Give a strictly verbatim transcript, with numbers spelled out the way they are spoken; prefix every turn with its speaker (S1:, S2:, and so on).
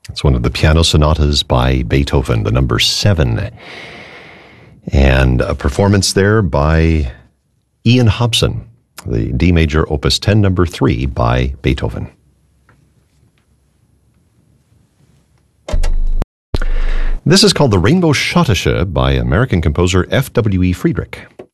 S1: It's one of the piano sonatas by Beethoven, the number seven. And a performance there by Ian Hobson, the D major opus ten, number three by Beethoven. This is called the Rainbow Schottische by American composer F W E Friedrich.